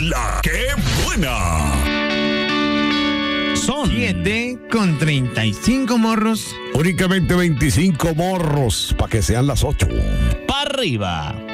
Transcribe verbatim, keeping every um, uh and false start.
la que buena. Son siete con treinta y cinco morros. Únicamente veinticinco morros para que sean las ocho. ¡Pa' arriba!